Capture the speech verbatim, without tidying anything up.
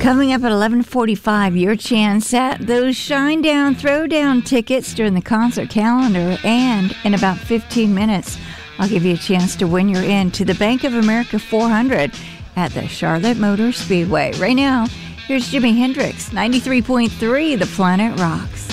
Coming up at eleven forty-five, your chance at those Shine Down Throwdown tickets during the concert calendar. And in about fifteen minutes, I'll give you a chance to win your in to the Bank of America four hundred at the Charlotte Motor Speedway. Right now, here's Jimi Hendrix, ninety-three point three The Planet Rocks.